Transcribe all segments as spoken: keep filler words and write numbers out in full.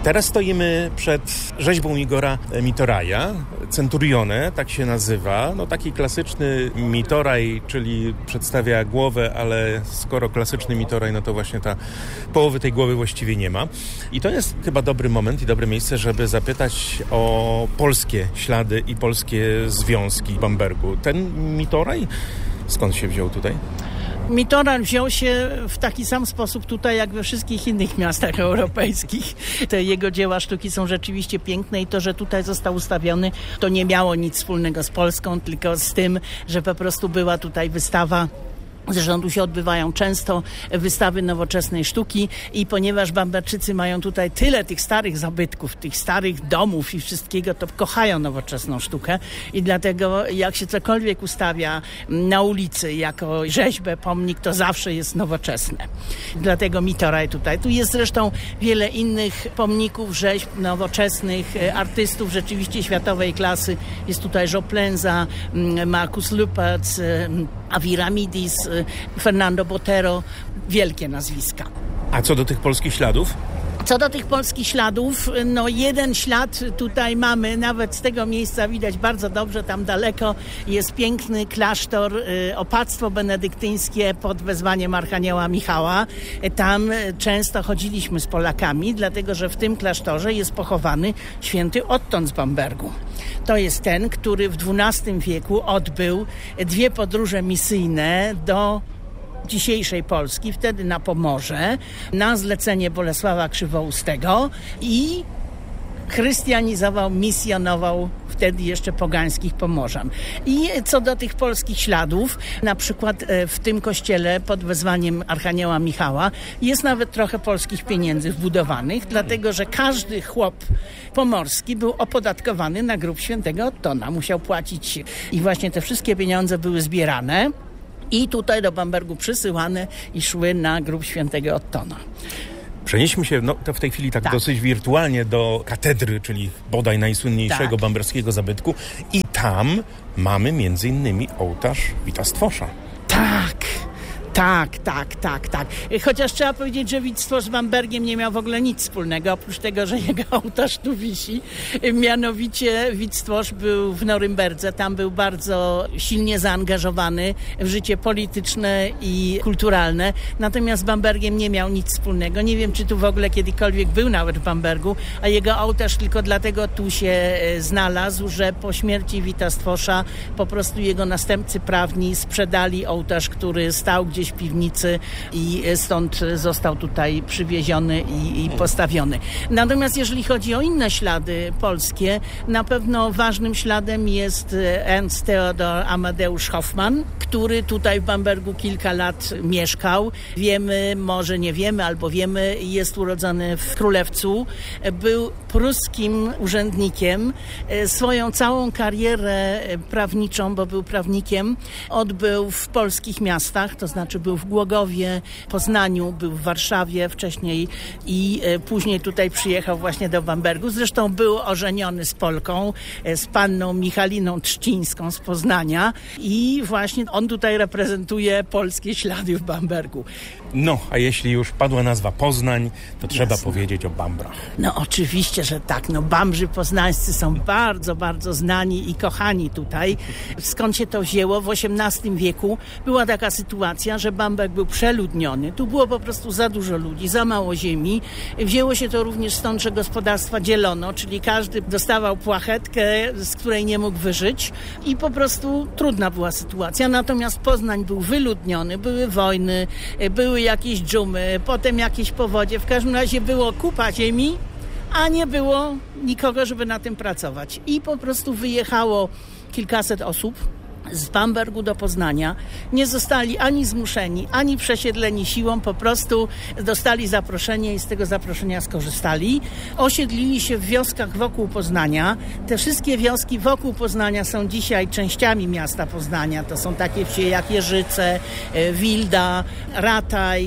Teraz stoimy przed rzeźbą Igora Mitoraja, Centurione, tak się nazywa. No taki klasyczny Mitoraj, czyli przedstawia głowę, ale skoro klasyczny Mitoraj, no to właśnie ta połowy tej głowy właściwie nie ma. I to jest chyba dobry moment i dobre miejsce, żeby zapytać o polskie ślady i polskie związki w Bambergu. Ten Mitoraj skąd się wziął tutaj? Mitoran wziął się w taki sam sposób tutaj, jak we wszystkich innych miastach europejskich. Te jego dzieła sztuki są rzeczywiście piękne i to, że tutaj został ustawiony, to nie miało nic wspólnego z Polską, tylko z tym, że po prostu była tutaj wystawa. Zresztą tu się odbywają często wystawy nowoczesnej sztuki i ponieważ Bamberczycy mają tutaj tyle tych starych zabytków, tych starych domów i wszystkiego, to kochają nowoczesną sztukę i dlatego jak się cokolwiek ustawia na ulicy jako rzeźbę, pomnik, to zawsze jest nowoczesne. Dlatego Mitoraj tutaj. Tu jest zresztą wiele innych pomników, rzeźb nowoczesnych, artystów rzeczywiście światowej klasy. Jest tutaj Joplenza, Markus Lüpertz, Aviramidis, Fernando Botero, wielkie nazwiska. A co do tych polskich śladów? Co do tych polskich śladów, no jeden ślad tutaj mamy, nawet z tego miejsca widać bardzo dobrze, tam daleko jest piękny klasztor, y, opactwo benedyktyńskie pod wezwaniem Archanioła Michała. Tam często chodziliśmy z Polakami, dlatego że w tym klasztorze jest pochowany święty Otton z Bambergu. To jest ten, który w dwunastym wieku odbył dwie podróże misyjne do dzisiejszej Polski, wtedy na Pomorze, na zlecenie Bolesława Krzywoustego i chrystianizował, misjonował wtedy jeszcze pogańskich Pomorzan. I co do tych polskich śladów, na przykład w tym kościele pod wezwaniem Archanioła Michała jest nawet trochę polskich pieniędzy wbudowanych, dlatego że każdy chłop pomorski był opodatkowany na grób świętego Ottona. Musiał płacić i właśnie te wszystkie pieniądze były zbierane i tutaj do Bambergu przysyłane i szły na grób świętego Ottona. Przenieśmy się no, to w tej chwili tak, tak dosyć wirtualnie do katedry, czyli bodaj najsłynniejszego tak. bamberskiego zabytku i tam mamy między innymi ołtarz Wita Stwosza. Tak! Tak, tak, tak, tak. Chociaż trzeba powiedzieć, że Wit Stwosz z Bambergiem nie miał w ogóle nic wspólnego, oprócz tego, że jego ołtarz tu wisi. Mianowicie Wit Stwosz był w Norymberdze, tam był bardzo silnie zaangażowany w życie polityczne i kulturalne, natomiast z Bambergiem nie miał nic wspólnego. Nie wiem, czy tu w ogóle kiedykolwiek był nawet w Bambergu, a jego ołtarz tylko dlatego tu się znalazł, że po śmierci Wita Stwosza po prostu jego następcy prawni sprzedali ołtarz, który stał gdzieś w piwnicy i stąd został tutaj przywieziony i, i postawiony. Natomiast jeżeli chodzi o inne ślady polskie, na pewno ważnym śladem jest Ernst Theodor Amadeusz Hoffmann, który tutaj w Bambergu kilka lat mieszkał. Wiemy, może nie wiemy, albo wiemy, jest urodzony w Królewcu. Był pruskim urzędnikiem. Swoją całą karierę prawniczą, bo był prawnikiem, odbył w polskich miastach, to znaczy był w Głogowie, Poznaniu, był w Warszawie wcześniej i później tutaj przyjechał właśnie do Bambergu. Zresztą był ożeniony z Polką, z panną Michaliną Trzcińską z Poznania i właśnie on tutaj reprezentuje polskie ślady w Bambergu. No, a jeśli już padła nazwa Poznań, to trzeba Jasne. powiedzieć o Bambrach. No oczywiście, że tak. No Bambrzy poznańscy są bardzo, bardzo znani i kochani tutaj. Skąd się to wzięło? W osiemnastym wieku była taka sytuacja, że Bamberg był przeludniony. Tu było po prostu za dużo ludzi, za mało ziemi. Wzięło się to również stąd, że gospodarstwa dzielono, czyli każdy dostawał płachetkę, z której nie mógł wyżyć i po prostu trudna była sytuacja. Natomiast Poznań był wyludniony, były wojny, były jakieś dżumy, potem jakieś powodzie. W każdym razie było kupa ziemi, a nie było nikogo, żeby na tym pracować. I po prostu wyjechało kilkaset osób z Bambergu do Poznania. Nie zostali ani zmuszeni, ani przesiedleni siłą, po prostu dostali zaproszenie i z tego zaproszenia skorzystali. Osiedlili się w wioskach wokół Poznania. Te wszystkie wioski wokół Poznania są dzisiaj częściami miasta Poznania. To są takie wsie jak Jeżyce, Wilda, Rataj,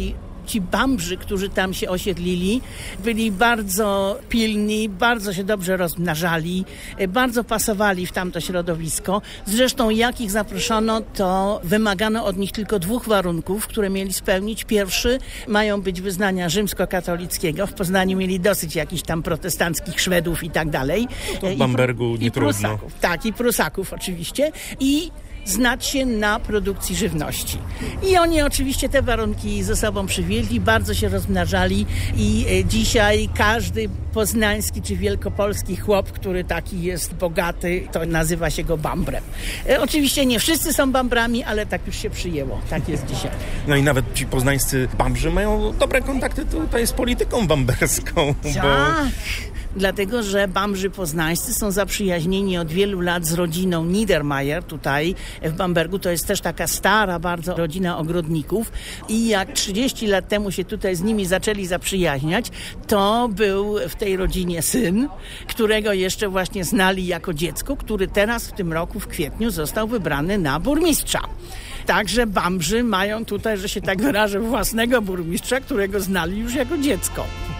ci Bambrzy, którzy tam się osiedlili, byli bardzo pilni, bardzo się dobrze rozmnażali, bardzo pasowali w tamto środowisko. Zresztą jak ich zaproszono, to wymagano od nich tylko dwóch warunków, które mieli spełnić. Pierwszy, mają być wyznania rzymskokatolickiego. W Poznaniu mieli dosyć jakichś tam protestanckich Szwedów i tak dalej. W Bambergu nie trudno. Prusaków. Tak, i Prusaków oczywiście. I znać się na produkcji żywności. I oni oczywiście te warunki ze sobą przywieźli, bardzo się rozmnażali i dzisiaj każdy poznański czy wielkopolski chłop, który taki jest bogaty, to nazywa się go Bambrem. E, oczywiście nie wszyscy są Bambrami, ale tak już się przyjęło. Tak jest dzisiaj. No i nawet ci poznańscy Bambrzy mają dobre kontakty tutaj z polityką bamberską. Tak. Bo... Dlatego, że Bambrzy poznańscy są zaprzyjaźnieni od wielu lat z rodziną Niedermayer tutaj w Bambergu. To jest też taka stara bardzo rodzina ogrodników i jak trzydzieści lat temu się tutaj z nimi zaczęli zaprzyjaźniać, to był w tej rodzinie syn, którego jeszcze właśnie znali jako dziecko, który teraz w tym roku w kwietniu został wybrany na burmistrza. Także Bambrzy mają tutaj, że się tak wyrażę, własnego burmistrza, którego znali już jako dziecko.